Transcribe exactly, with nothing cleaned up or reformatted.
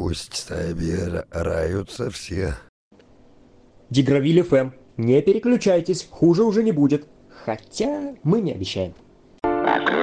Пусть собираются все. Дигравиль эф эм. Не переключайтесь, хуже уже не будет. Хотя мы не обещаем.